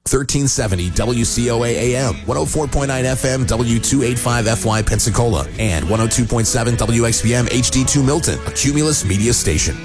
1370 WCOA AM, 104.9 FM W285FY Pensacola, and 102.7 WXBM HD2 Milton, a Cumulus media station.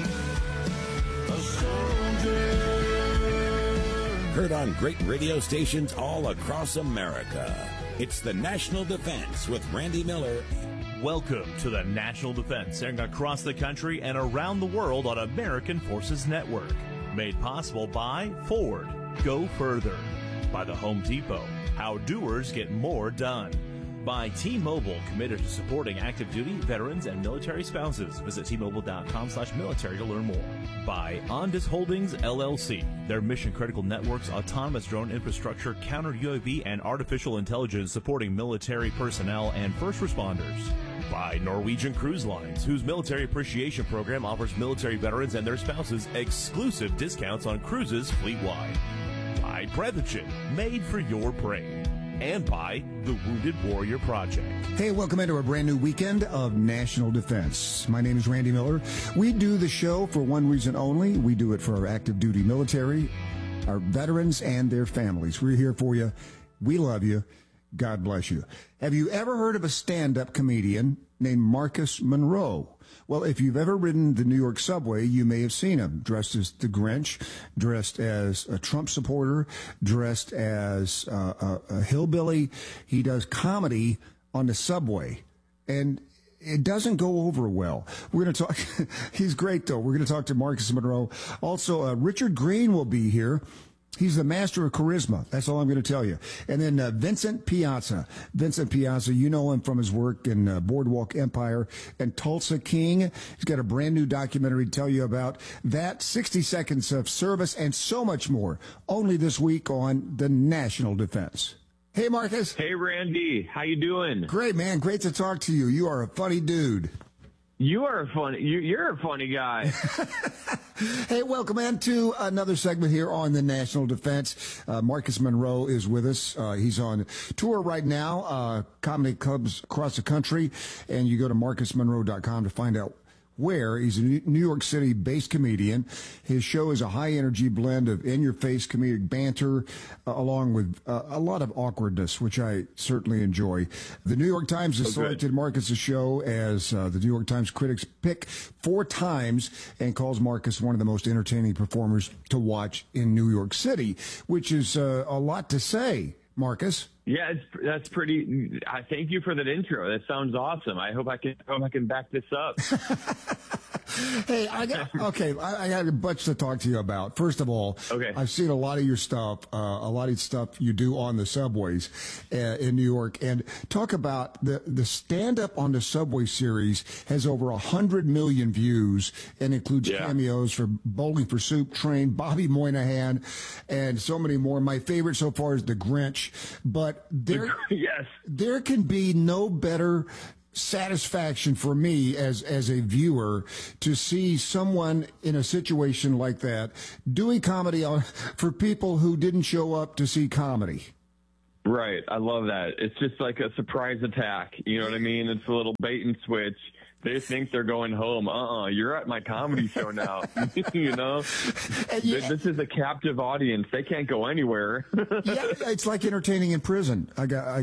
Heard on great radio stations all across America. It's the National Defense with Randy Miller. Welcome to the National Defense, airing across the country and around the world on American Forces Network. Made possible by Ford. Go further. By the Home Depot. How doers get more done. By T-Mobile, committed to supporting active duty, veterans, and military spouses. Visit T-Mobile.com/military to learn more. By Ondas Holdings, LLC. Their mission-critical networks, autonomous drone infrastructure, counter-UAV, and artificial intelligence supporting military personnel and first responders. By Norwegian Cruise Lines, whose military appreciation program offers military veterans and their spouses exclusive discounts on cruises fleet-wide. By Prevagen, made for your brain. And by the Wounded Warrior Project. Hey, welcome into a brand new weekend of National Defense. My name is Randy Miller. We do the show for one reason only. We do it for our active duty military, our veterans, and their families. We're here for you. We love you. God bless you. Have you ever heard of a stand-up comedian named Marcus Monroe? Well, if you've ever ridden the New York subway, you may have seen him dressed as the Grinch, dressed as a Trump supporter, dressed as a hillbilly. He does comedy on the subway, and it doesn't go over well. We're going to talk. He's great, though. We're going to talk to Marcus Monroe. Also, Richard Green will be here. He's the master of charisma. That's all I'm going to tell you. And then Vincent Piazza. Vincent Piazza, you know him from his work in Boardwalk Empire and Tulsa King. He's got a brand new documentary to tell you about that, 60 seconds of service, and so much more. Only this week on the National Defense. Hey, Marcus. Hey, Randy. How you doing? Great, man. Great to talk to you. You are a funny dude. You are funny. You're a funny guy. Hey, welcome into another segment here on the National Defense. Marcus Monroe is with us. He's on tour right now, comedy clubs across the country, and you go to marcusmonroe.com to find out where. He's a New York City-based comedian. His show is a high-energy blend of in-your-face comedic banter, along with a lot of awkwardness, which I certainly enjoy. The New York Times has selected Marcus's show as the New York Times critics pick 4 times and calls Marcus one of the most entertaining performers to watch in New York City, which is a lot to say, Marcus. Yeah, that's pretty. I thank you for that intro. That sounds awesome. I hope I can back this up. Hey, I got a bunch to talk to you about. First of all, I've seen a lot of your stuff, a lot of stuff you do on the subways in New York, and talk about the stand-up on the subway series has over 100 million views and includes cameos for Bowling for Soup Train, Bobby Moynihan, and so many more. My favorite so far is the Grinch, but there can be no better satisfaction for me as a viewer to see someone in a situation like that doing comedy for people who didn't show up to see comedy. Right. I love that. It's just like a surprise attack. You know what I mean? It's a little bait and switch. They think they're going home. You're at my comedy show now. You know, this is a captive audience. They can't go anywhere. Yeah, it's like entertaining in prison. I got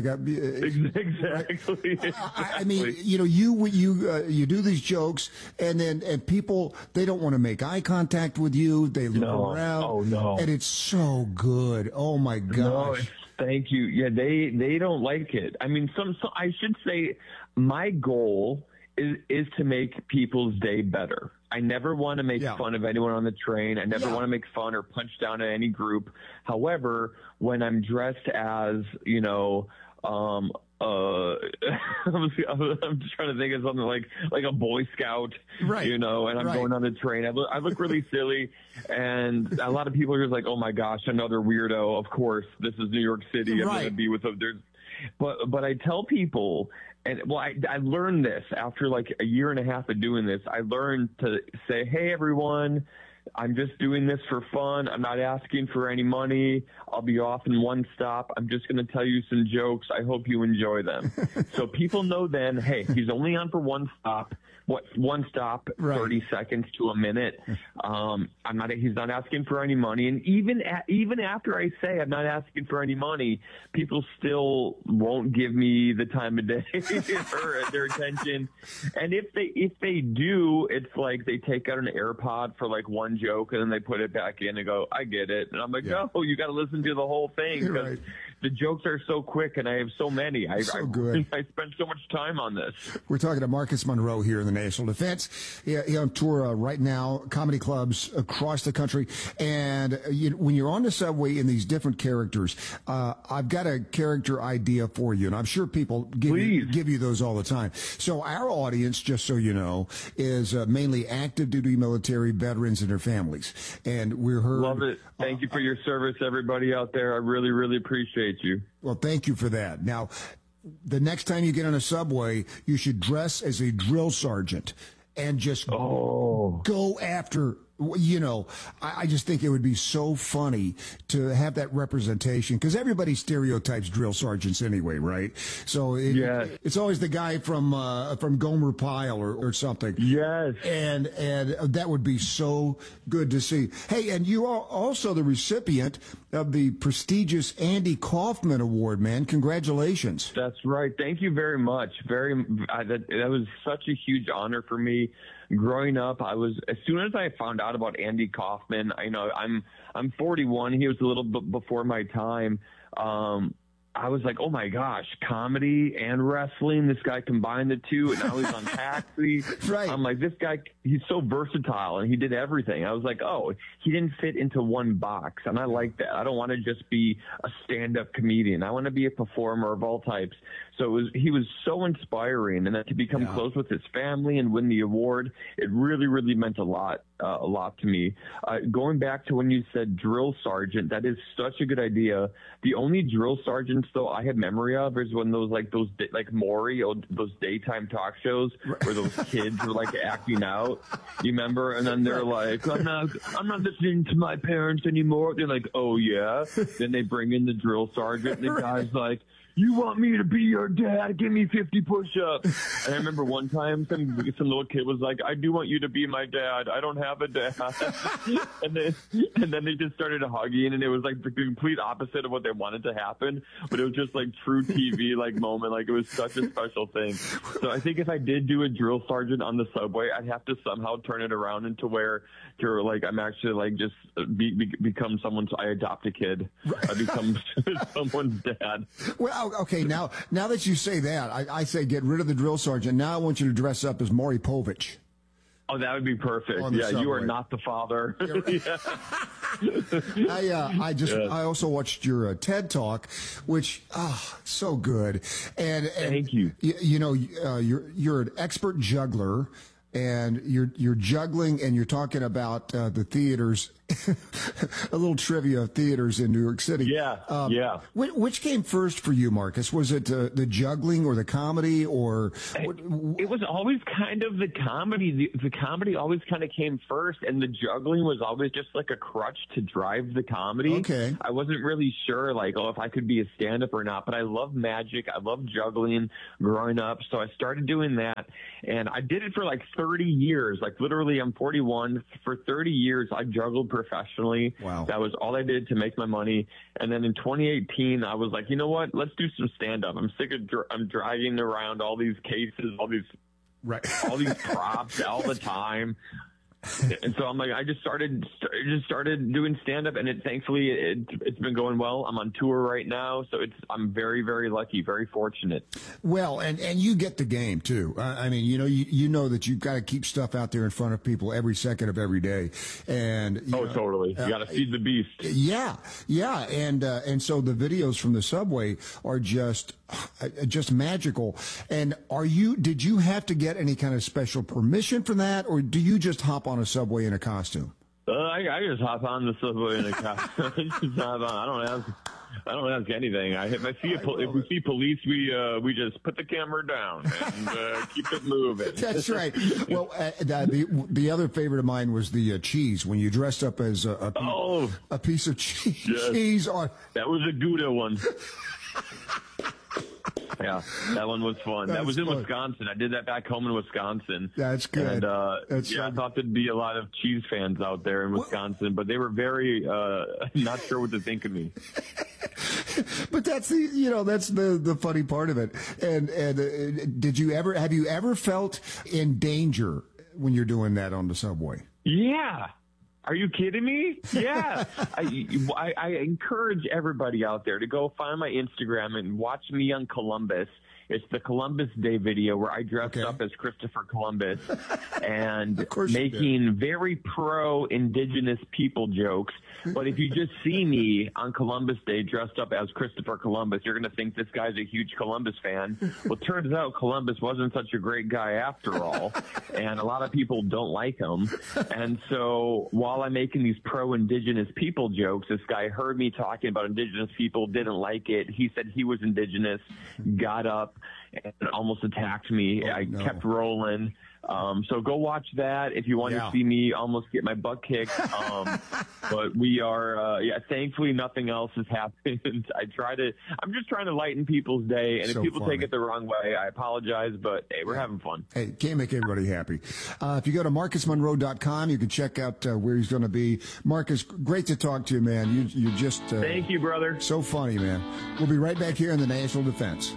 exactly. I mean, you know, you do these jokes, and people, they don't want to make eye contact with you. They look around. Oh no! And it's so good. Oh my gosh. No, thank you. Yeah, they don't like it. I mean, so I should say, my goal is to make people's day better. I never want to make fun of anyone on the train. I never want to make fun or punch down at any group. However, when I'm dressed as, you know, I'm just trying to think of something like a Boy Scout, right? You know, and I'm going on the train. I look really silly, and a lot of people are just like, "Oh my gosh, another weirdo." Of course, this is New York City. I'm going to be with them. But I tell people. And well, I learned this after like a year and a half of doing this. I learned to say, "Hey, everyone, I'm just doing this for fun. I'm not asking for any money. I'll be off in one stop. I'm just going to tell you some jokes. I hope you enjoy them. So people know then, hey, he's only on for one stop. One stop, right. 30 seconds to a minute. He's not asking for any money. And even after I say I'm not asking for any money, people still won't give me the time of day or their attention. And if they do, it's like they take out an AirPod for like one joke and then they put it back in and go, I get it. And I'm like, no, you got to listen to the whole thing. You're right. The jokes are so quick, and I have so many. Good. I spend so much time on this. We're talking to Marcus Monroe here in the National Defense. He's on tour right now, comedy clubs across the country. And when you're on the subway in these different characters, I've got a character idea for you, and I'm sure people give you those all the time. So our audience, just so you know, is mainly active duty military veterans and their families. And we're heard. Love it. Thank you for your service, everybody out there. I really, really appreciate you. Well, thank you for that. Now, the next time you get on a subway, you should dress as a drill sergeant and just go after. I just think it would be so funny to have that representation because everybody stereotypes drill sergeants anyway, right? So it's always the guy from Gomer Pyle or something. Yes. And that would be so good to see. Hey, and you are also the recipient of the prestigious Andy Kaufman Award, man. Congratulations. That's right. Thank you very much. That was such a huge honor for me. Growing up, as soon as I found out about Andy Kaufman, I'm 41. He was a little bit before my time. I was like, oh my gosh, comedy and wrestling. This guy combined the two, and now he's on Taxi. Right. I'm like, this guy, he's so versatile, and he did everything. I was like, oh, he didn't fit into one box, and I like that. I don't want to just be a stand-up comedian. I want to be a performer of all types. So he was so inspiring, and then to become close with his family and win the award, it really, really meant a lot to me. Going back to when you said drill sergeant, that is such a good idea. The only drill sergeants though I had memory of is when those Maury, those daytime talk shows where those kids were like acting out. You remember? And then they're like, I'm not listening to my parents anymore. They're like, oh yeah. Then they bring in the drill sergeant, and the guy's like, you want me to be your dad? Give me 50 push-ups. And I remember one time some little kid was like, I do want you to be my dad. I don't have a dad. and then they just started hugging, and it was like the complete opposite of what they wanted to happen. But it was just like true TV moment. Like it was such a special thing. So I think if I did do a drill sergeant on the subway, I'd have to somehow turn it around into where I'm actually like just become someone's. I adopt a kid. I become someone's dad. Well, okay. Now that you say that, I say get rid of the drill sergeant. Now I want you to dress up as Maury Povich. Oh, that would be perfect. Yeah, subway. You are not the father. I also watched your TED Talk, which so good. And thank you. You're an expert juggler. And you're juggling, and you're talking about the theaters, a little trivia of theaters in New York City. Yeah. Which came first for you, Marcus? Was it the juggling or the comedy, or? It was always kind of the comedy. The comedy always kind of came first, and the juggling was always just like a crutch to drive the comedy. Okay. I wasn't really sure, if I could be a stand-up or not, but I love magic. I love juggling growing up, so I started doing that, and I did it for 30 years. Literally, I'm 41. For 30 years, I juggled professionally. Wow. That was all I did to make my money. And then in 2018, I was like, you know what? Let's do some stand-up. I'm sick of I'm dragging around all these cases, all these props all the time. And so I'm like, I just started doing stand-up, and thankfully it's been going well. I'm on tour right now, so I'm very, very lucky, very fortunate. Well, and you get the game too. I mean, you know that you've got to keep stuff out there in front of people every second of every day, and totally, you got to feed the beast. Yeah, and so the videos from the subway are just magical. And did you have to get any kind of special permission for that, or do you just hop on a subway in a costume? I just hop on the subway in the car. Just hop on. I don't ask anything. If we see police, we just put the camera down and keep it moving. That's right. Well, the other favorite of mine was the cheese when you dressed up as a piece of cheese. Yes. Cheese on. That was a Gouda one. Yeah, that one was fun. That was in Wisconsin. I did that back home in Wisconsin. That's good. And, I thought there'd be a lot of cheese fans out there in Wisconsin, but they were very not sure what to think of me. But that's the funny part of it. And have you ever felt in danger when you're doing that on the subway? Yeah. Are you kidding me? Yeah. I encourage everybody out there to go find my Instagram and watch me on Columbus. It's the Columbus Day video where I dressed up as Christopher Columbus and making very pro-indigenous people jokes. But if you just see me on Columbus Day dressed up as Christopher Columbus, you're going to think this guy's a huge Columbus fan. Well, it turns out Columbus wasn't such a great guy after all, and a lot of people don't like him. And so while I'm making these pro-indigenous people jokes, this guy heard me talking about indigenous people, didn't like it. He said he was indigenous, got up, and almost attacked me. I kept rolling. So go watch that if you want to see me almost get my butt kicked. But we are, thankfully nothing else has happened. I'm just trying to lighten people's day. And if people take it the wrong way, I apologize, but hey, we're having fun. Hey, can't make everybody happy. If you go to MarcusMonroe.com, you can check out where he's going to be. Marcus, great to talk to you, man. You're just, thank you, brother. So funny, man. We'll be right back here in the National Defense.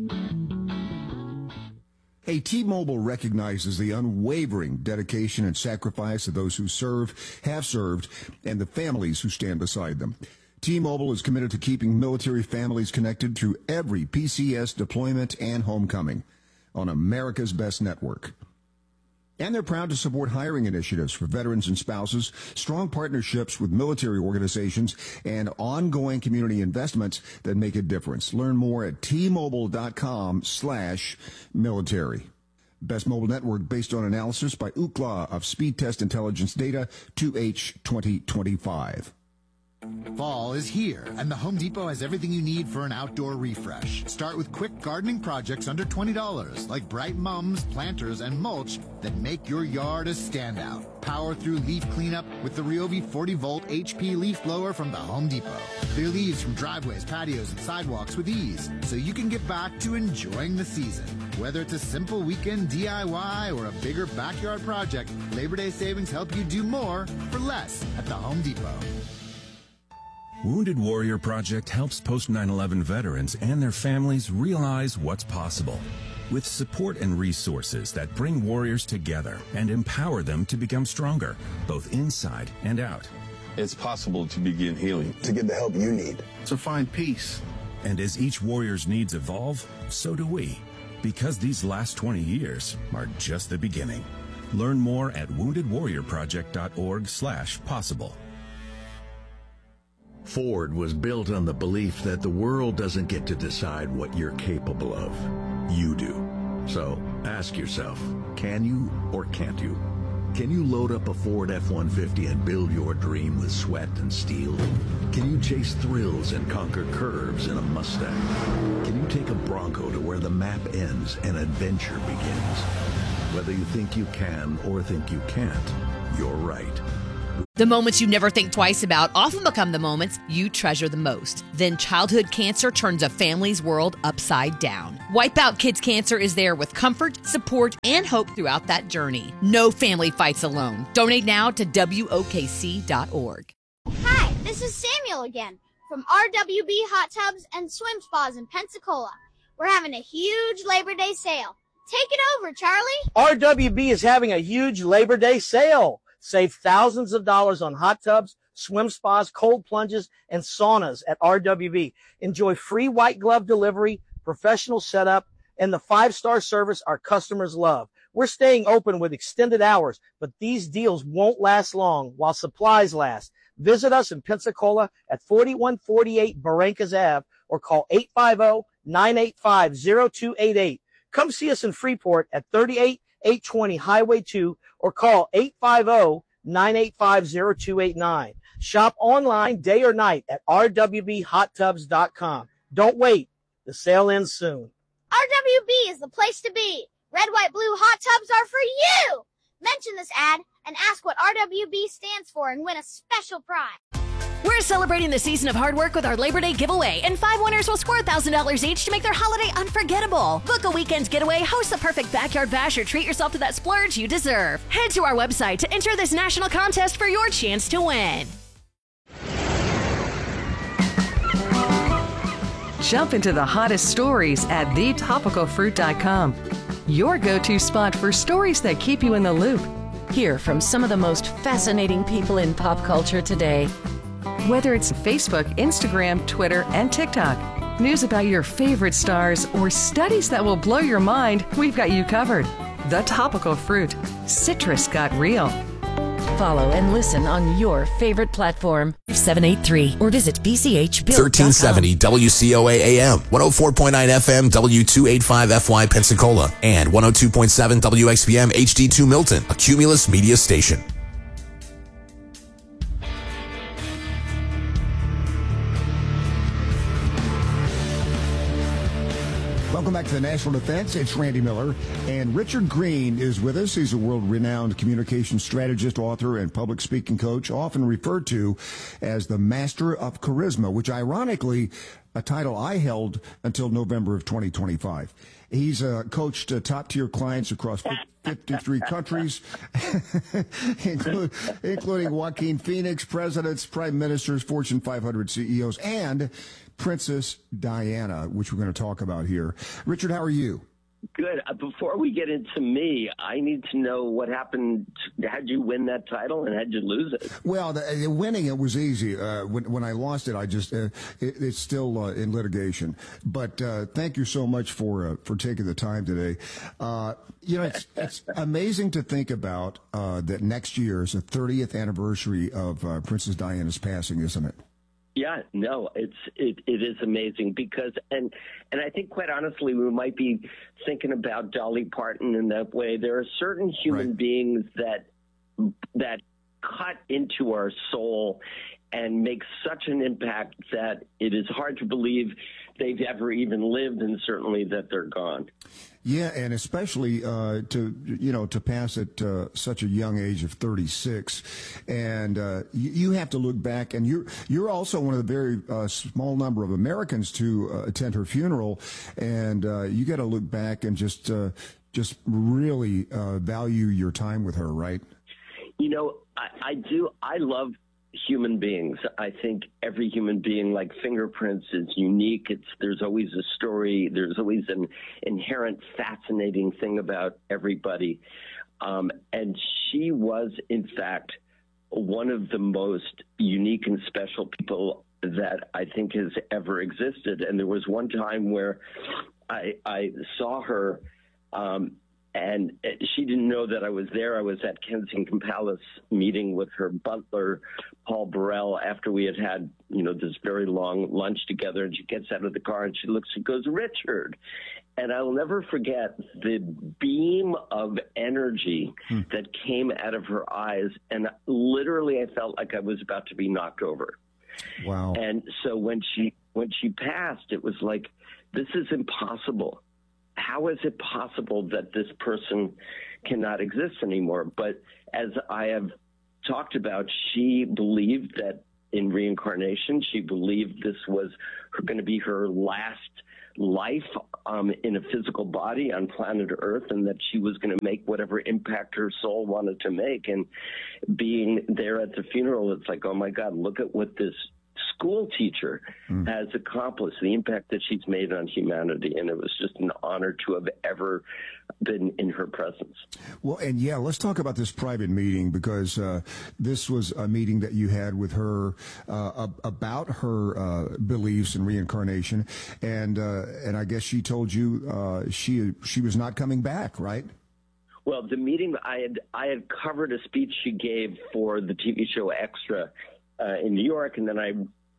Hey, T-Mobile recognizes the unwavering dedication and sacrifice of those who serve, have served, and the families who stand beside them. T-Mobile is committed to keeping military families connected through every PCS deployment and homecoming on America's best network. And they're proud to support hiring initiatives for veterans and spouses, strong partnerships with military organizations, and ongoing community investments that make a difference. Learn more at T-Mobile.com/military. Best mobile network based on analysis by Ookla of Speed Test Intelligence Data 2H 2025. Fall is here, and the Home Depot has everything you need for an outdoor refresh. Start with quick gardening projects under $20, like bright mums, planters, and mulch that make your yard a standout. Power through leaf cleanup with the Ryobi 40-volt HP leaf blower from the Home Depot. Clear leaves from driveways, patios, and sidewalks with ease, so you can get back to enjoying the season. Whether it's a simple weekend DIY or a bigger backyard project, Labor Day savings help you do more for less at the Home Depot. Wounded Warrior Project helps post-9/11 veterans and their families realize what's possible. With support and resources that bring warriors together and empower them to become stronger, both inside and out. It's possible to begin healing. To get the help you need. To find peace. And as each warrior's needs evolve, so do we. Because these last 20 years are just the beginning. Learn more at woundedwarriorproject.org/possible. Ford was built on the belief that the world doesn't get to decide what you're capable of. You do. So ask yourself, can you or can't you? Can you load up a Ford F-150 and build your dream with sweat and steel? Can you chase thrills and conquer curves in a Mustang? Can you take a Bronco to where the map ends and adventure begins? Whether you think you can or think you can't, you're right. The moments you never think twice about often become the moments you treasure the most. Then childhood cancer turns a family's world upside down. Wipeout Kids Cancer is there with comfort, support, and hope throughout that journey. No family fights alone. Donate now to WOKC.org. Hi, this is Samuel again from RWB Hot Tubs and Swim Spas in Pensacola. We're having a huge Labor Day sale. Take it over, Charlie. RWB is having a huge Labor Day sale. Save thousands of dollars on hot tubs, swim spas, cold plunges, and saunas at RWB. Enjoy free white glove delivery, professional setup, and the 5-star service our customers love. We're staying open with extended hours, but these deals won't last long while supplies last. Visit us in Pensacola at 4148 Barrancas Ave or call 850-985-0288. Come see us in Freeport at 38820 Highway 2 or call 985-0289. Shop online day or night at rwbhottubs.com. Don't wait. The sale ends soon. RWB is the place to be. Red, white, blue hot tubs are for you. Mention this ad and ask what RWB stands for and win a special prize. We're celebrating the season of hard work with our Labor Day giveaway, and 5 winners will score $1,000 each to make their holiday unforgettable. Book a weekend's getaway, host the perfect backyard bash, or treat yourself to that splurge you deserve. Head to our website to enter this national contest for your chance to win. Jump into the hottest stories at thetopicalfruit.com. Your go-to spot for stories that keep you in the loop. Hear from some of the most fascinating people in pop culture today. Whether it's Facebook, Instagram, Twitter, and TikTok, news about your favorite stars, or studies that will blow your mind, we've got you covered. The Topical Fruit. Citrus got real. Follow and listen on your favorite platform. 783 or visit bchbuild.com. 1370 WCOA AM, 104.9 FM W285FY Pensacola, and 102.7 WXPM HD2 Milton, a Cumulus media station. Welcome back to the National Defense. It's Randy Miller, and Richard Green is with us. He's a world-renowned communication strategist, author, and public speaking coach, often referred to as the Master of Charisma, which ironically, a title I held until November of 2025. He's coached top-tier clients across 53 countries, including Joaquin Phoenix, presidents, prime ministers, Fortune 500 CEOs, and Princess Diana, which we're going to talk about here. Richard, how are you? Good. Before we get into me, I need to know what happened. How'd you win that title and how'd you lose it? Well, winning it was easy. When I lost it, I just it's still in litigation. But thank you so much for taking the time today. It's amazing to think about that next year is the 30th anniversary of Princess Diana's passing, isn't it? Yeah, no, it is amazing because, and I think quite honestly, we might be thinking about Dolly Parton in that way. There are certain human beings that cut into our soul and make such an impact that it is hard to believe they've ever even lived, and certainly that they're gone. Yeah, and especially to pass at such a young age of 36, and you have to look back, and you're also one of the very small number of Americans to attend her funeral, and you got to look back and just really value your time with her, right? You know, I do. I love human beings. I think every human being, like fingerprints, is unique. There's always a story. There's always an inherent fascinating thing about everybody. And she was, in fact, one of the most unique and special people that I think has ever existed. And there was one time where I saw her, and she didn't know that I was there. I was at Kensington Palace meeting with her butler, Paul Burrell, after we had this very long lunch together. And she gets out of the car and she looks and goes, "Richard." And I'll never forget the beam of energy that came out of her eyes. And literally I felt like I was about to be knocked over. Wow. And so when she passed, it was like, this is impossible. How is it possible that this person cannot exist anymore? But as I have talked about, she believed that in reincarnation, she believed this was going to be her last life in a physical body on planet Earth, and that she was going to make whatever impact her soul wanted to make. And being there at the funeral, it's like, oh my God, look at what this school teacher has accomplished, the impact that she's made on humanity. And it was just an honor to have ever been in her presence. Well, and yeah, let's talk about this private meeting, because this was a meeting that you had with her about her beliefs in reincarnation. And I guess she told you she was not coming back, right? Well, the meeting, I had covered a speech she gave for the TV show Extra in New York, and then I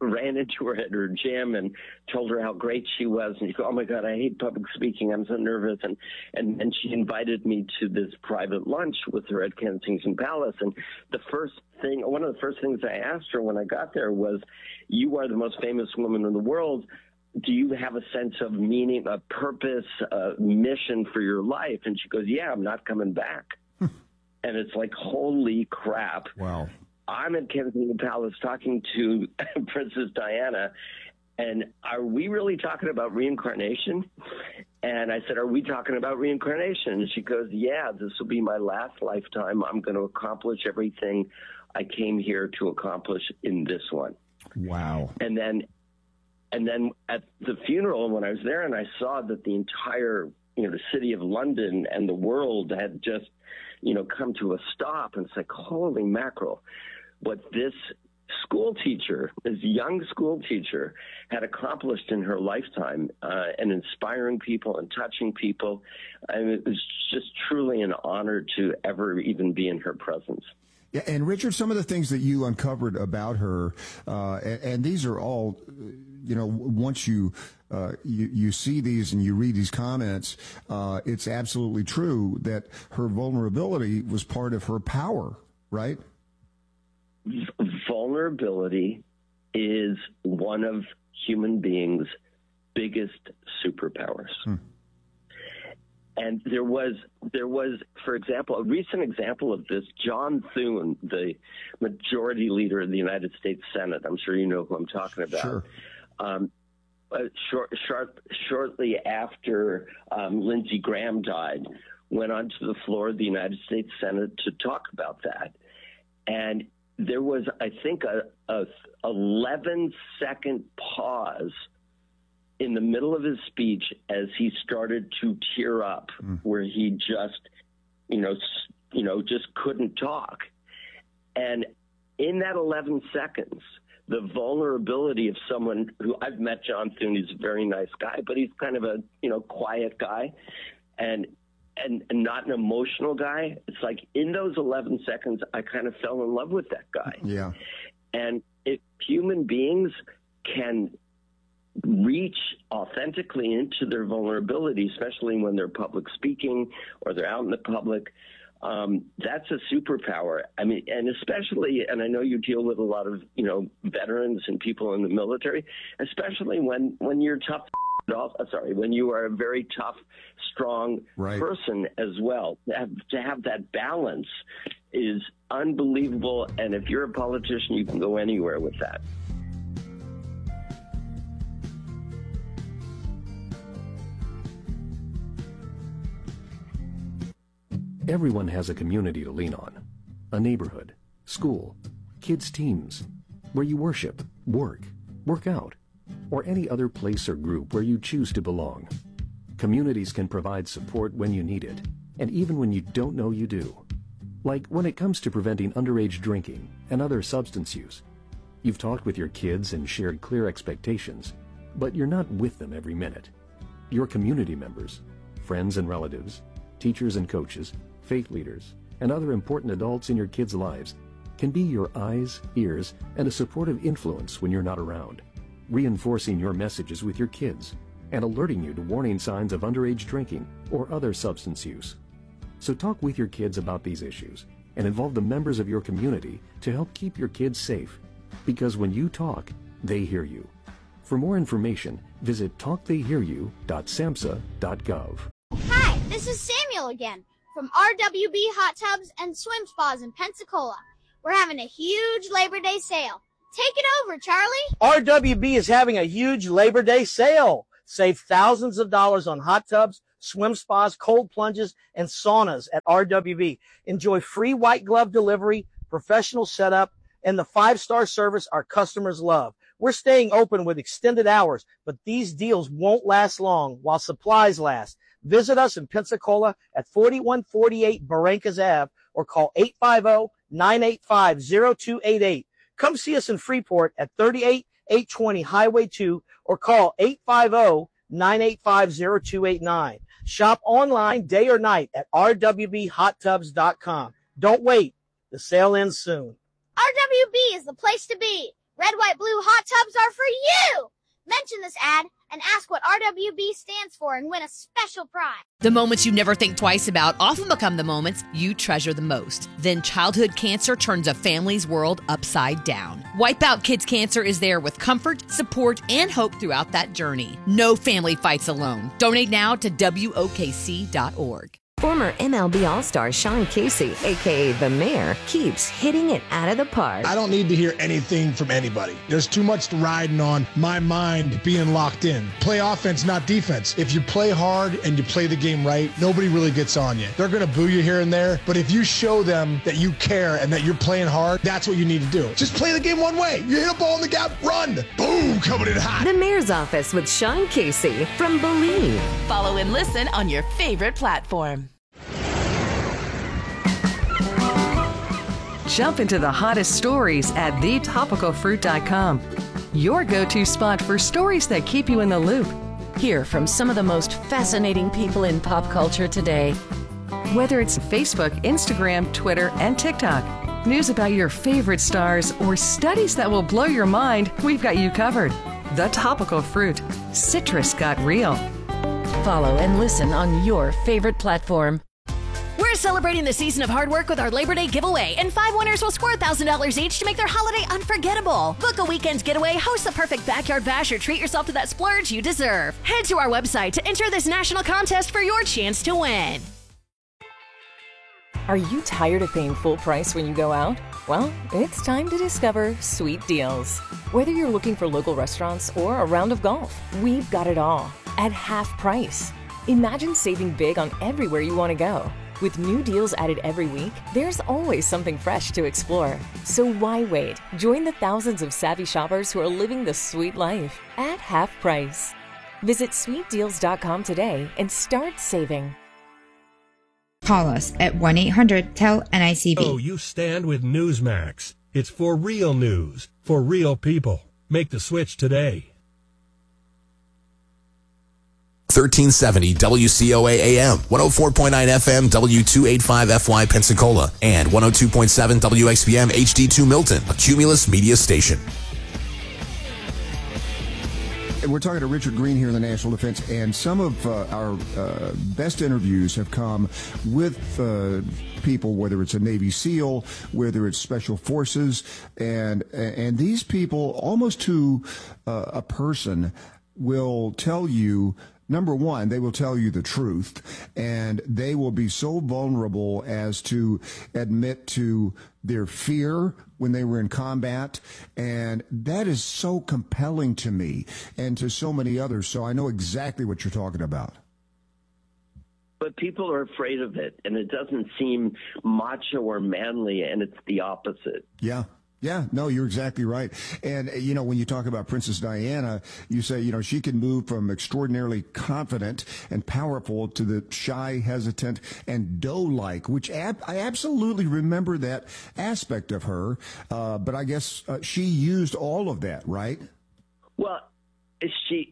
ran into her at her gym and told her how great she was. And she goes, "Oh my God, I hate public speaking. I'm so nervous." And she invited me to this private lunch with her at Kensington Palace. And one of the first things I asked her when I got there was, "You are the most famous woman in the world. Do you have a sense of meaning, a purpose, a mission for your life?" And she goes, "Yeah, I'm not coming back." And it's like, holy crap. Wow. I'm at Kensington Palace talking to Princess Diana, and are we really talking about reincarnation? And I said, "Are we talking about reincarnation?" And she goes, "Yeah, this will be my last lifetime. I'm going to accomplish everything I came here to accomplish in this one." Wow. And then at the funeral, when I was there and I saw that the entire, the city of London and the world had just, come to a stop, and it's like, holy mackerel, what this young school teacher had accomplished in her lifetime, and inspiring people and touching people. And it was just truly an honor to ever even be in her presence. Yeah, and Richard, some of the things that you uncovered about her, and these are all, once you see these and you read these comments, it's absolutely true that her vulnerability was part of her power, right? Vulnerability is one of human beings' biggest superpowers. And there was, for example, a recent example of this. John Thune, the majority leader of the United States Senate, I'm sure you know who I'm talking about. Sure. Shortly after Lindsey Graham died, went onto the floor of the United States Senate to talk about that. And there was, I think, a 11-second pause in the middle of his speech as he started to tear up, where he just, just couldn't talk. And in that 11 seconds, the vulnerability of someone who I've met, John Thune, he's a very nice guy, but he's kind of a, quiet guy and not an emotional guy. It's like in those 11 seconds, I kind of fell in love with that guy. Yeah. And if human beings can reach authentically into their vulnerability, especially when they're public speaking or they're out in the public, that's a superpower. I mean, and especially, and I know you deal with a lot of, veterans and people in the military, especially when you're tough, when you are a very tough, strong person as well. To have that balance is unbelievable. And if you're a politician, you can go anywhere with that. Everyone has a community to lean on. A neighborhood, school, kids' teams, where you worship, work out, or any other place or group where you choose to belong. Communities can provide support when you need it, and even when you don't know you do. Like when it comes to preventing underage drinking and other substance use. You've talked with your kids and shared clear expectations, but you're not with them every minute. Your community members, friends and relatives, teachers and coaches, faith leaders, and other important adults in your kids' lives can be your eyes, ears, and a supportive influence when you're not around, reinforcing your messages with your kids and alerting you to warning signs of underage drinking or other substance use. So talk with your kids about these issues and involve the members of your community to help keep your kids safe, because when you talk, they hear you. For more information, visit talktheyhearyou.samhsa.gov. Hi, this is Samuel again from RWB Hot Tubs and Swim Spas in Pensacola. We're having a huge Labor Day sale. Take it over, Charlie. RWB is having a huge Labor Day sale. Save thousands of dollars on hot tubs, swim spas, cold plunges, and saunas at RWB. Enjoy free white glove delivery, professional setup, and the 5-star service our customers love. We're staying open with extended hours, but these deals won't last long while supplies last. Visit us in Pensacola at 4148 Barrancas Ave or call 850-985-0288. Come see us in Freeport at 38820 Highway 2 or call 850-985-0289. Shop online day or night at rwbhottubs.com. Don't wait. The sale ends soon. RWB is the place to be. Red, white, blue hot tubs are for you! Mention this ad and ask what RWB stands for and win a special prize. The moments you never think twice about often become the moments you treasure the most. Then childhood cancer turns a family's world upside down. Wipeout Kids Cancer is there with comfort, support, and hope throughout that journey. No family fights alone. Donate now to WOKC.org. Former MLB All-Star Sean Casey, a.k.a. The Mayor, keeps hitting it out of the park. I don't need to hear anything from anybody. There's too much riding on my mind being locked in. Play offense, not defense. If you play hard and you play the game right, nobody really gets on you. They're going to boo you here and there, but if you show them that you care and that you're playing hard, that's what you need to do. Just play the game one way. You hit a ball in the gap, run. Boom, coming in hot. The Mayor's Office with Sean Casey from Believe. Follow and listen on your favorite platform. Jump into the hottest stories at thetopicalfruit.com. Your go-to spot for stories that keep you in the loop. Hear from some of the most fascinating people in pop culture today. Whether it's Facebook, Instagram, Twitter, and TikTok, news about your favorite stars, or studies that will blow your mind, we've got you covered. The Topical Fruit. Citrus got real. Follow and listen on your favorite platform. We're celebrating the season of hard work with our Labor Day giveaway, and 5 winners will score $1,000 each to make their holiday unforgettable. Book a weekend's getaway, host the perfect backyard bash, or treat yourself to that splurge you deserve. Head to our website to enter this national contest for your chance to win. Are you tired of paying full price when you go out? Well, it's time to discover Sweet Deals. Whether you're looking for local restaurants or a round of golf, we've got it all at half price. Imagine saving big on everywhere you want to go. With new deals added every week, there's always something fresh to explore. So why wait? Join the thousands of savvy shoppers who are living the sweet life at half price. Visit sweetdeals.com today and start saving. Call us at 1-800-TEL-NICB. Oh, you stand with Newsmax. It's for real news, for real people. Make the switch today. 1370 WCOA AM, 104.9 FM W285FY Pensacola, and 102.7 WXBM HD2 Milton, a Cumulus media station. And we're talking to Richard Green here in the National Defense, and some of our best interviews have come with people, whether it's a Navy SEAL, whether it's Special Forces, and these people, almost to a person, will tell you, number one, they will tell you the truth, and they will be so vulnerable as to admit to their fear when they were in combat, and that is so compelling to me and to so many others. So I know exactly what you're talking about. But people are afraid of it, and it doesn't seem macho or manly, and it's the opposite. Yeah. Yeah, no, you're exactly right. And, you know, when you talk about Princess Diana, you say, you know, she can move from extraordinarily confident and powerful to the shy, hesitant, and doe-like, which I absolutely remember that aspect of her. But I guess she used all of that, right? Well, she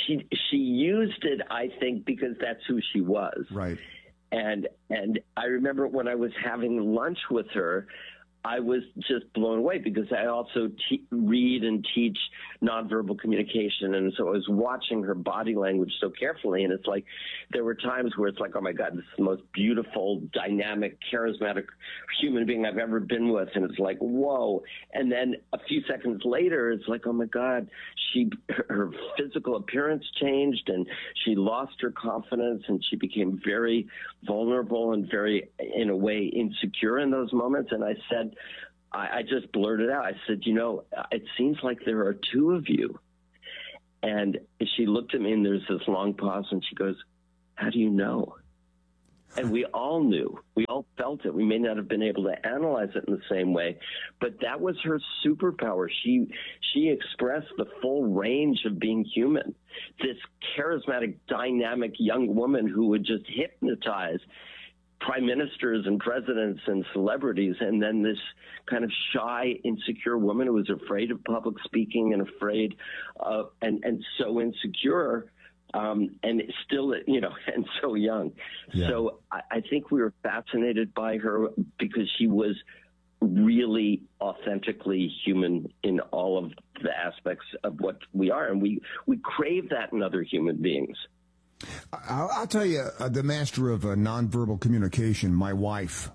used it, I think, because that's who she was. Right. And I remember when I was having lunch with her, I was just blown away because I also read and teach nonverbal communication. And so I was watching her body language so carefully. And it's like, there were times where it's like, oh my God, this is the most beautiful, dynamic, charismatic human being I've ever been with. And it's like, whoa. And then a few seconds later, it's like, oh my God, her physical appearance changed and she lost her confidence and she became very vulnerable and very, in a way, insecure in those moments. And I said, I just blurted out. I said, you know, it seems like there are two of you. And she looked at me and there's this long pause and she goes, how do you know? And we all knew. We all felt it. We may not have been able to analyze it in the same way, but that was her superpower. She expressed the full range of being human. This charismatic, dynamic young woman who would just hypnotize prime ministers and presidents and celebrities, and then this kind of shy, insecure woman who was afraid of public speaking and afraid of, and so insecure, and still, you know, and so young. Yeah. So I think we were fascinated by her because she was really authentically human in all of the aspects of what we are. And we crave that in other human beings. I'll tell you, the master of nonverbal communication, my wife.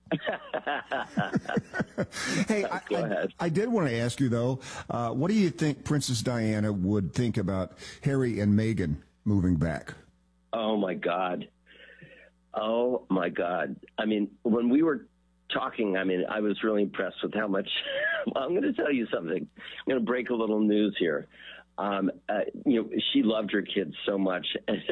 Hey, I did want to ask you, though, what do you think Princess Diana would think about Harry and Meghan moving back? Oh, my God. Oh, my God. I mean, when we were talking, I was really impressed with how much. I'm going to tell you something. I'm going to break a little news here. She loved her kids so much.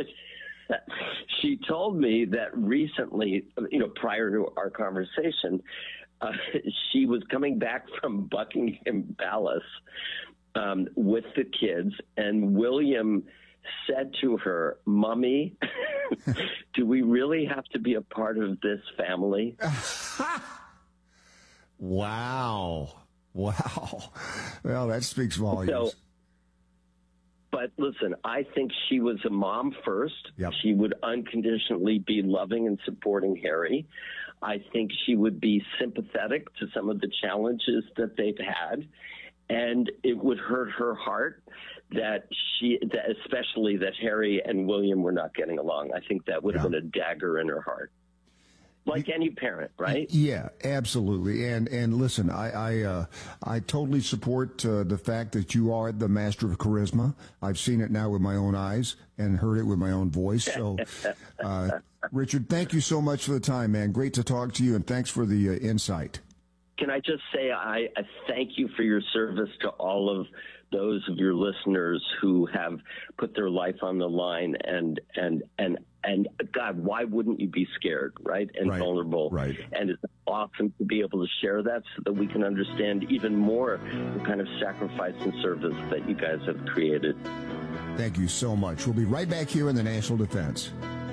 She told me that recently, prior to our conversation, she was coming back from Buckingham Palace with the kids, and William said to her, "Mommy, do we really have to be a part of this family?" Wow. Well, that speaks volumes. But listen, I think she was a mom first. Yep. She would unconditionally be loving and supporting Harry. I think she would be sympathetic to some of the challenges that they've had. And it would hurt her heart especially that Harry and William were not getting along. I think that would have been a dagger in her heart. Like any parent, right? Yeah, absolutely. And listen, I totally support the fact that you are the master of charisma. I've seen it now with my own eyes and heard it with my own voice. So, Richard, thank you so much for the time, man. Great to talk to you, and thanks for the insight. Can I just say I thank you for your service to all of those of your listeners who have put their life on the line, and God, why wouldn't you be scared, right? And vulnerable. Right. And it's awesome to be able to share that so that we can understand even more the kind of sacrifice and service that you guys have created. Thank you so much. We'll be right back here in the National Defense.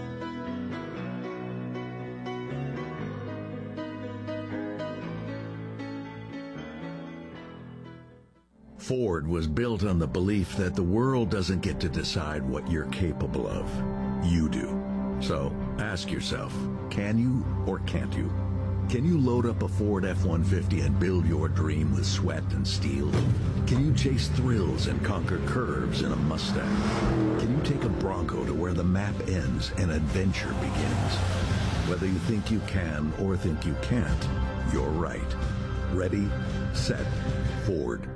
Ford was built on the belief that the world doesn't get to decide what you're capable of. You do. So ask yourself, can you or can't you? Can you load up a Ford F-150 and build your dream with sweat and steel? Can you chase thrills and conquer curves in a Mustang? Can you take a Bronco to where the map ends and adventure begins? Whether you think you can or think you can't, you're right. Ready, set, Ford.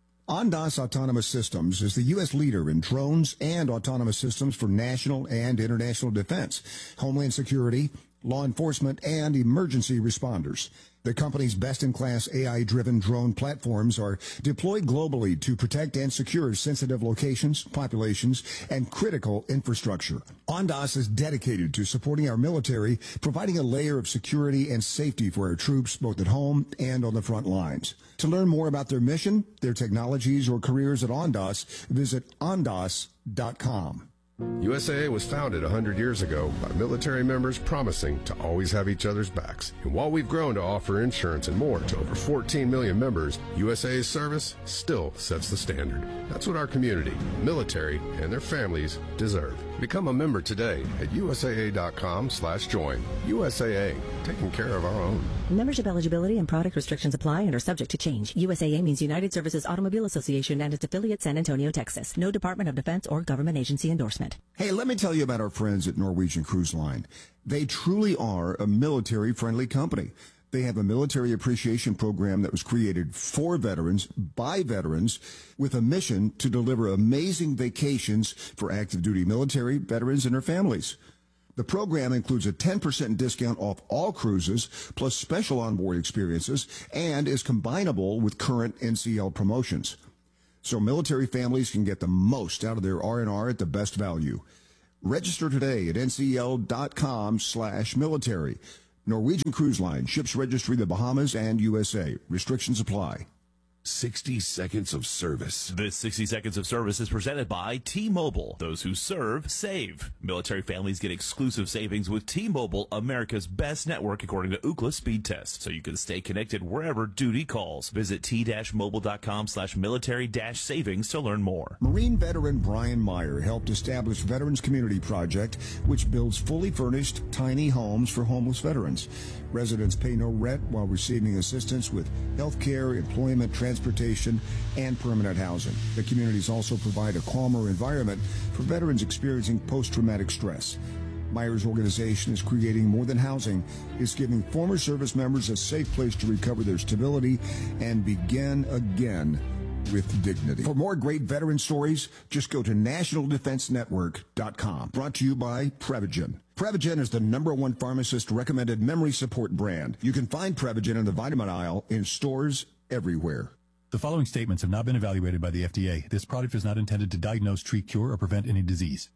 Ondas Autonomous Systems is the U.S. leader in drones and autonomous systems for national and international defense, homeland security, law enforcement, and emergency responders. The company's best-in-class AI-driven drone platforms are deployed globally to protect and secure sensitive locations, populations, and critical infrastructure. Ondas is dedicated to supporting our military, providing a layer of security and safety for our troops both at home and on the front lines. To learn more about their mission, their technologies, or careers at Ondas, visit ondas.com. USAA was founded 100 years ago by military members promising to always have each other's backs. And while we've grown to offer insurance and more to over 14 million members, USAA's service still sets the standard. That's what our community, military, and their families deserve. Become a member today at USAA.com/join. USAA, taking care of our own. Membership eligibility and product restrictions apply and are subject to change. USAA means United Services Automobile Association and its affiliate San Antonio, Texas. No Department of Defense or government agency endorsement. Hey, let me tell you about our friends at Norwegian Cruise Line. They truly are a military-friendly company. They have a military appreciation program that was created for veterans, by veterans, with a mission to deliver amazing vacations for active duty military, veterans, and their families. The program includes a 10% discount off all cruises, plus special onboard experiences, and is combinable with current NCL promotions. So military families can get the most out of their R&R at the best value. Register today at ncl.com/military. Norwegian Cruise Line, ships registry the Bahamas and USA. Restrictions apply. 60 Seconds of Service. This 60 Seconds of Service is presented by T-Mobile. Those who serve, save. Military families get exclusive savings with T-Mobile, America's best network according to Ookla Speed Test, so you can stay connected wherever duty calls. Visit t-mobile.com/military-savings to learn more. Marine veteran Brian Meyer helped establish Veterans Community Project, which builds fully furnished, tiny homes for homeless veterans. Residents pay no rent while receiving assistance with health care, employment, transportation, and permanent housing. The communities also provide a calmer environment for veterans experiencing post-traumatic stress. Meyer's organization is creating more than housing. It's giving former service members a safe place to recover their stability and begin again with dignity. For more great veteran stories, just go to nationaldefensenetwork.com. Brought to you by Prevagen. Prevagen is the #1 pharmacist-recommended memory support brand. You can find Prevagen in the vitamin aisle in stores everywhere. The following statements have not been evaluated by the FDA. This product is not intended to diagnose, treat, cure, or prevent any disease.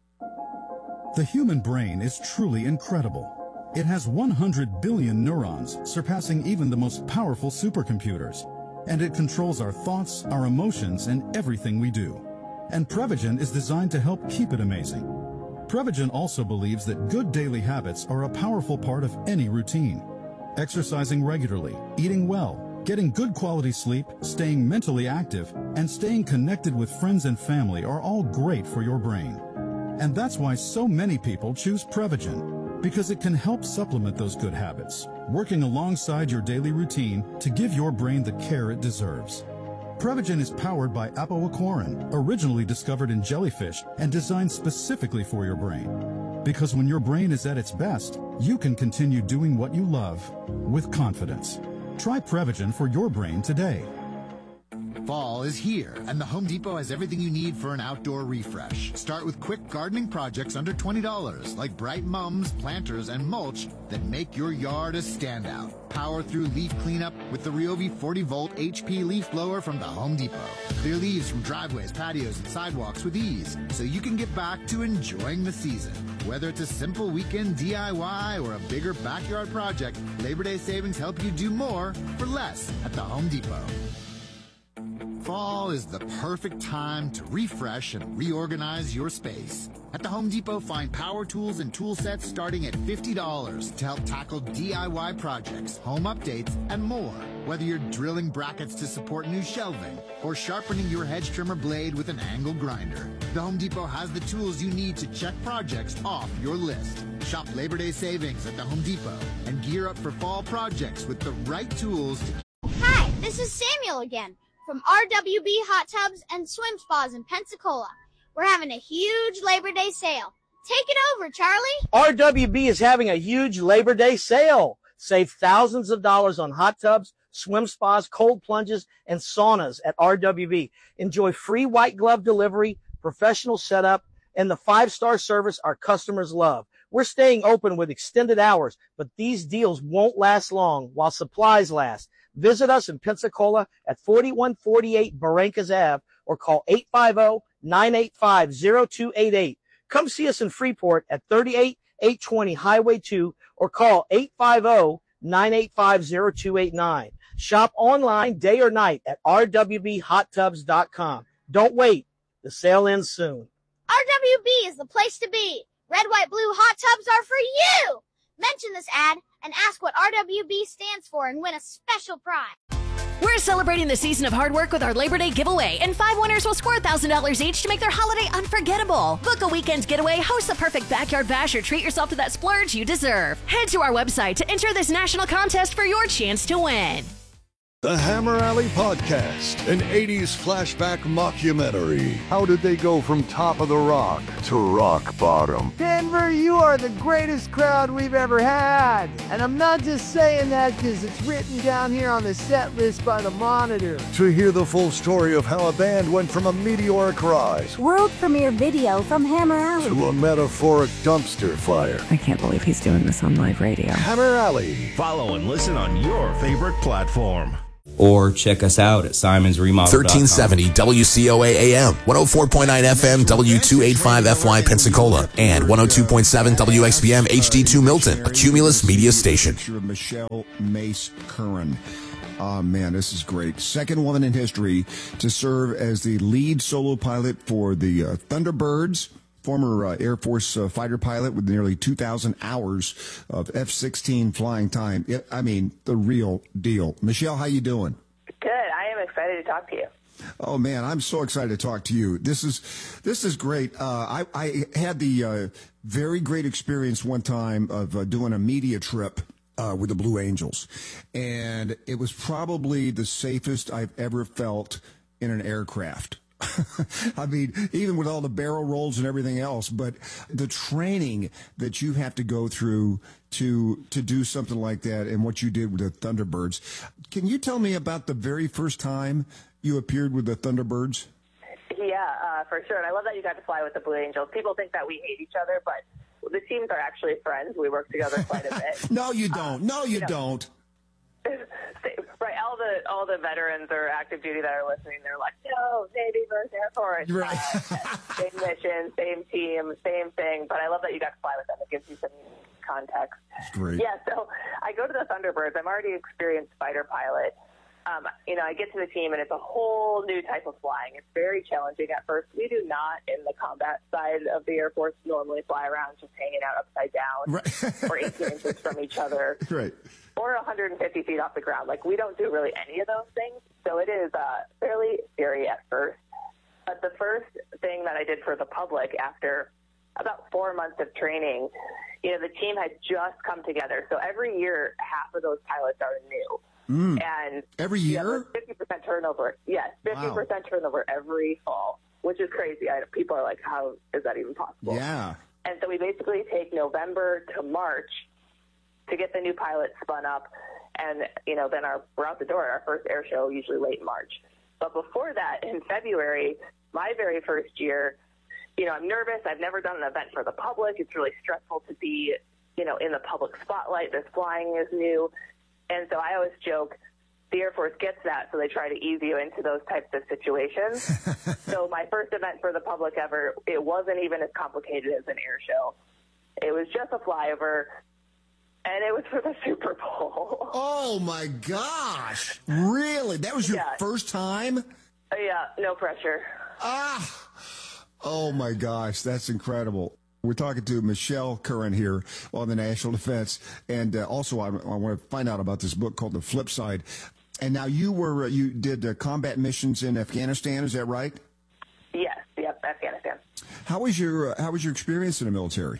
The human brain is truly incredible. It has 100 billion neurons, surpassing even the most powerful supercomputers. And it controls our thoughts, our emotions, and everything we do. And Prevagen is designed to help keep it amazing. Prevagen also believes that good daily habits are a powerful part of any routine. Exercising regularly, eating well, getting good quality sleep, staying mentally active, and staying connected with friends and family are all great for your brain. And that's why so many people choose Prevagen, because it can help supplement those good habits, working alongside your daily routine to give your brain the care it deserves. Prevagen is powered by apoaquarin, originally discovered in jellyfish and designed specifically for your brain. Because when your brain is at its best, you can continue doing what you love with confidence. Try Prevagen for your brain today. Fall is here, and the Home Depot has everything you need for an outdoor refresh. Start with quick gardening projects under $20, like bright mums, planters, and mulch that make your yard a standout. Power through leaf cleanup with the Ryobi 40-volt HP leaf blower from the Home Depot. Clear leaves from driveways, patios, and sidewalks with ease, so you can get back to enjoying the season. Whether it's a simple weekend DIY or a bigger backyard project, Labor Day savings help you do more for less at the Home Depot. Fall is the perfect time to refresh and reorganize your space. At the Home Depot, find power tools and tool sets starting at $50 to help tackle DIY projects, home updates, and more. Whether you're drilling brackets to support new shelving or sharpening your hedge trimmer blade with an angle grinder, the Home Depot has the tools you need to check projects off your list. Shop Labor Day savings at the Home Depot and gear up for fall projects with the right tools. Hi, this is Samuel again from RWB Hot Tubs and Swim Spas in Pensacola. We're having a huge Labor Day sale. Take it over, Charlie. RWB is having a huge Labor Day sale. Save thousands of dollars on hot tubs, swim spas, cold plunges, and saunas at RWB. Enjoy free white glove delivery, professional setup, and the 5-star service our customers love. We're staying open with extended hours, but these deals won't last long while supplies last. Visit us in Pensacola at 4148 Barrancas Ave or call 850-985-0288. Come see us in Freeport at 38820 Highway 2 or call 850-985-0289. Shop online day or night at rwbhottubs.com. Don't wait. The sale ends soon. RWB is the place to be. Red, white, blue hot tubs are for you. Mention this ad and ask what RWB stands for and win a special prize. We're celebrating the season of hard work with our Labor Day giveaway, and 5 winners will score $1,000 each to make their holiday unforgettable. Book a weekend getaway, host the perfect backyard bash, or treat yourself to that splurge you deserve. Head to our website to enter this national contest for your chance to win. The Hammer Alley Podcast, an 80s flashback mockumentary. How did they go from top of the rock to rock bottom? Denver, you are the greatest crowd we've ever had. And I'm not just saying that because it's written down here on the set list by the Monitor. To hear the full story of how a band went from a meteoric rise, world premiere video from Hammer Alley, to a metaphoric dumpster fire. I can't believe he's doing this on live radio. Hammer Alley. Follow and listen on your favorite platform. Or check us out at simonsremodel.com. 1370 WCOA AM, 104.9 FM W285FY Pensacola, and 102.7 WXBM HD2 Milton, a Cumulus media station. Michelle Mace Curran. Oh, man, this is great. Second woman in history to serve as the lead solo pilot for the Thunderbirds. Former Air Force fighter pilot with nearly 2,000 hours of F-16 flying time. I mean, the real deal. Michelle, how you doing? Good. I am excited to talk to you. Oh, man, I'm so excited to talk to you. This is great. I had the very great experience one time of doing a media trip with the Blue Angels, and it was probably the safest I've ever felt in an aircraft. I mean, even with all the barrel rolls and everything else, but the training that you have to go through to do something like that and what you did with the Thunderbirds. Can you tell me about the very first time you appeared with the Thunderbirds? Yeah, for sure. And I love that you got to fly with the Blue Angels. People think that we hate each other, but the teams are actually friends. We work together quite a bit. No, you don't. Don't. Right, all the veterans or active duty that are listening, they're like, no, Navy versus Air Force. Right. Same mission, same team, same thing. But I love that you got to fly with them. It gives you some context. That's great. Yeah, so I go to the Thunderbirds. I'm already an experienced fighter pilot. I get to the team, and it's a whole new type of flying. It's very challenging at first. We do not, in the combat side of the Air Force, normally fly around just hanging out upside down or 18 inches from each other. Right. Or 150 feet off the ground. Like, we don't do really any of those things. So it is fairly scary at first. But the first thing that I did for the public after about 4 months of training, the team had just come together. So every year, half of those pilots are new. And every year? 50% turnover. Yes, 50% turnover every fall, which is crazy. People are like, how is that even possible? Yeah. And so we basically take November to March to get the new pilots spun up, and then we're out the door. Our first air show usually late March. But before that, in February, my very first year, I'm nervous. I've never done an event for the public. It's really stressful to be, in the public spotlight. This flying is new. And so I always joke, the Air Force gets that, so they try to ease you into those types of situations. So my first event for the public ever, it wasn't even as complicated as an air show. It was just a flyover, and it was for the Super Bowl. Oh, my gosh. Really? That was your first time? Yeah, no pressure. Oh, my gosh. That's incredible. We're talking to Michelle Curran here on the National Defense. And also, I want to find out about this book called The Flip Side. And now you did combat missions in Afghanistan, is that right? Yes, yep, Afghanistan. How was your experience in the military?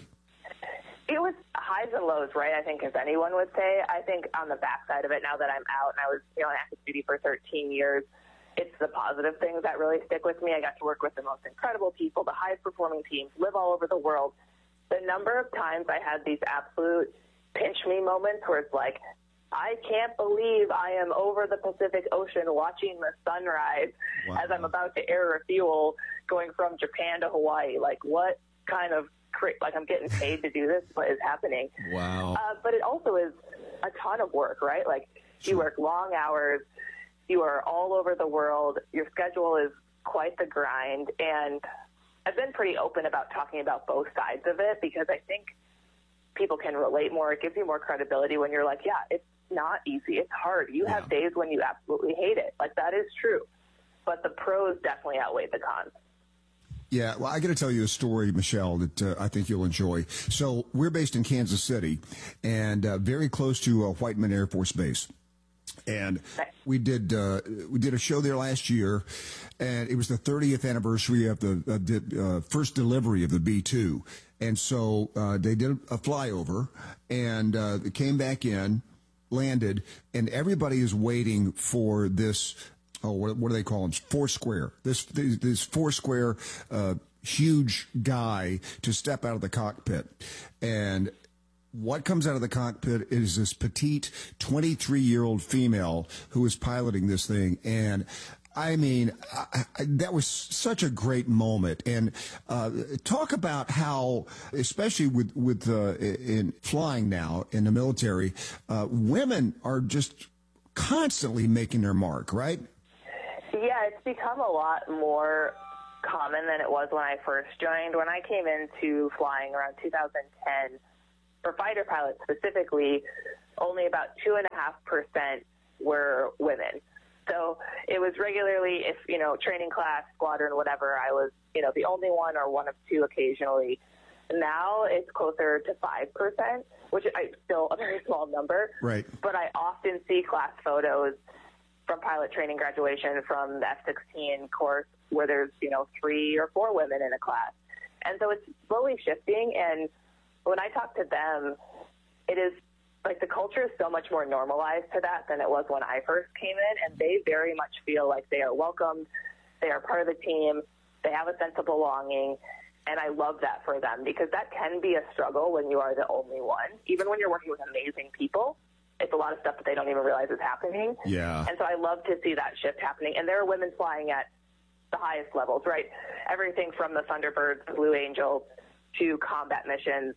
It was highs and lows, right? I think, as anyone would say. I think on the backside of it, now that I'm out and I was on active duty for 13 years, it's the positive things that really stick with me. I got to work with the most incredible people, the highest performing teams, live all over the world. The number of times I had these absolute pinch me moments where it's like, I can't believe I am over the Pacific Ocean watching the sunrise as I'm about to air refuel going from Japan to Hawaii. Like, what kind of I'm getting paid to do this? What is happening? Wow. But it also is a ton of work, right? Like, you work long hours. You are all over the world. Your schedule is quite the grind. And I've been pretty open about talking about both sides of it because I think people can relate more. It gives you more credibility when you're like, yeah, it's not easy. It's hard. You have days when you absolutely hate it. Like, that is true. But the pros definitely outweigh the cons. Yeah, well, I got to tell you a story, Michelle, that I think you'll enjoy. So we're based in Kansas City and very close to Whiteman Air Force Base. And we did a show there last year, and it was the 30th anniversary of the first delivery of the B-2. And so they did a flyover, and they came back in, landed, and everybody is waiting for this, what do they call him? Foursquare. This Foursquare huge guy to step out of the cockpit. And what comes out of the cockpit is this petite 23-year-old female who is piloting this thing. And I mean, that was such a great moment. And talk about how, especially with in flying now in the military, women are just constantly making their mark, right? Yeah, it's become a lot more common than it was when I first joined. When I came into flying around 2010, for fighter pilots specifically, only about 2.5% were women. So it was regularly, if, training class, squadron, whatever, I was, the only one or one of two occasionally. Now it's closer to 5%, which is still a very small number. Right. But I often see class photos from pilot training graduation from the F-16 course where there's, 3 or 4 women in a class. And so it's slowly shifting. And when I talk to them, it is like the culture is so much more normalized to that than it was when I first came in. And they very much feel like they are welcomed. They are part of the team. They have a sense of belonging. And I love that for them because that can be a struggle when you are the only one. Even when you're working with amazing people, it's a lot of stuff that they don't even realize is happening. Yeah. And so I love to see that shift happening. And there are women flying at the highest levels, right? Everything from the Thunderbirds, the Blue Angels, to combat missions,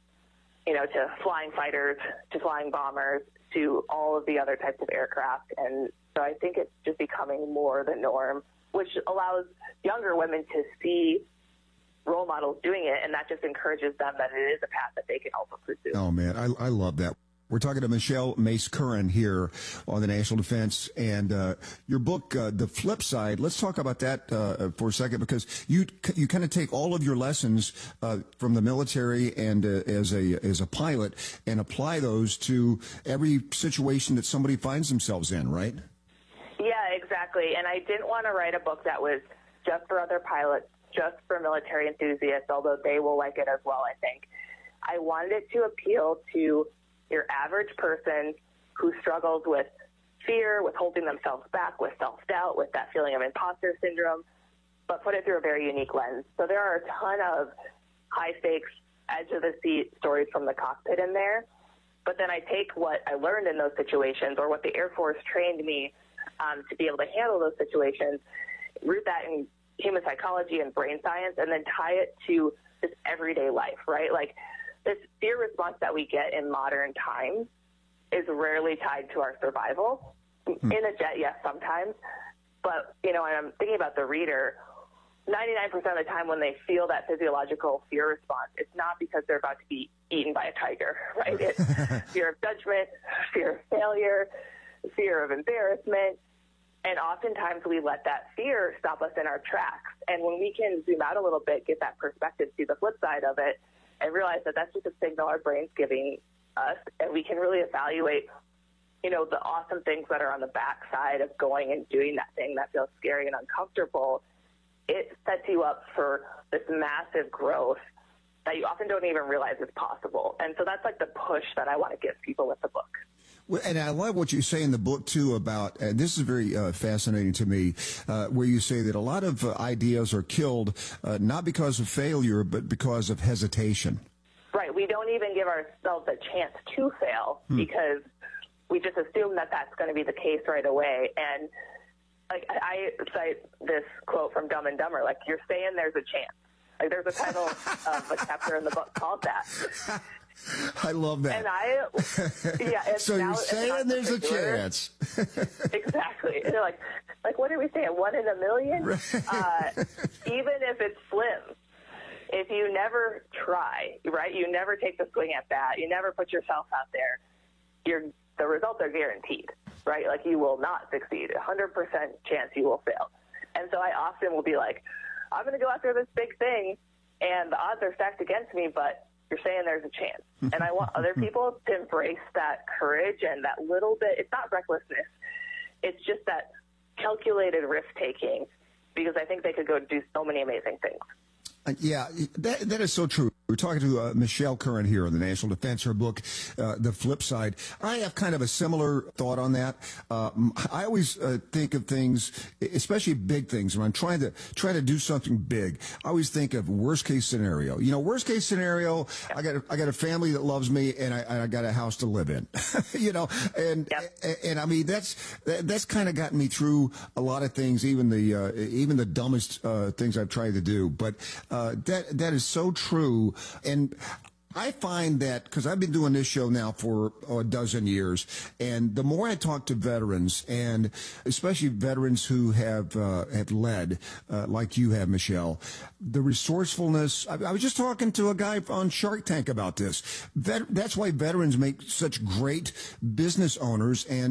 to flying fighters, to flying bombers, to all of the other types of aircraft. And so I think it's just becoming more the norm, which allows younger women to see role models doing it, and that just encourages them that it is a path that they can also pursue. Oh, man, I love that. We're talking to Michelle Mace Curran here on the National Defense, and your book, The Flip Side. Let's talk about that for a second, because you kind of take all of your lessons from the military and as a pilot and apply those to every situation that somebody finds themselves in, right? Yeah, exactly. And I didn't want to write a book that was just for other pilots, just for military enthusiasts, although they will like it as well, I think. I wanted it to appeal to your average person who struggles with fear, with holding themselves back, with self-doubt, with that feeling of imposter syndrome, but put it through a very unique lens. So there are a ton of high-stakes, edge-of-the-seat stories from the cockpit in there, but then I take what I learned in those situations or what the Air Force trained me to be able to handle those situations, root that in human psychology and brain science, and then tie it to this everyday life, right? Like this fear response that we get in modern times is rarely tied to our survival. In a jet, yes, sometimes. But, when I'm thinking about the reader, 99% of the time when they feel that physiological fear response, it's not because they're about to be eaten by a tiger, right? It's fear of judgment, fear of failure, fear of embarrassment. And oftentimes we let that fear stop us in our tracks. And when we can zoom out a little bit, get that perspective, see the flip side of it, and realize that that's just a signal our brain's giving us, and we can really evaluate, the awesome things that are on the backside of going and doing that thing that feels scary and uncomfortable, it sets you up for this massive growth that you often don't even realize is possible. And so that's like the push that I want to give people with the book. Well, and I love what you say in the book, too, about, and this is very fascinating to me, where you say that a lot of ideas are killed not because of failure, but because of hesitation. Right. We don't even give ourselves a chance to fail because we just assume that that's going to be the case right away. And like I cite this quote from Dumb and Dumber, like, you're saying there's a chance. Like, there's a title of a chapter in the book called that. I love that. And so you're saying there's a chance. Exactly. And they're like, what are we saying? 1 in a million? Even if it's slim, if you never try, right? You never take the swing at bat. You never put yourself out there. The results are guaranteed, right? Like, you will not succeed. 100% chance you will fail. And so I often will be like, I'm going to go after this big thing, and the odds are stacked against me, but you're saying there's a chance. And I want other people to embrace that courage and that little bit. It's not recklessness. It's just that calculated risk-taking, because I think they could go do so many amazing things. Yeah, that is so true. We're talking to Michelle Curran here on the National Defense, her book, The Flip Side. I have kind of a similar thought on that. I always think of things, especially big things, when I'm trying to do something big. I always think of worst case scenario. Worst case scenario, I got a family that loves me, and I got a house to live in. And I mean that's kind of gotten me through a lot of things, even the dumbest things I've tried to do. But that is so true. And I find that, because I've been doing this show now for a dozen years, and the more I talk to veterans, and especially veterans who have led, like you have, Michelle, the resourcefulness. I was just talking to a guy on Shark Tank about this. That's why veterans make such great business owners, and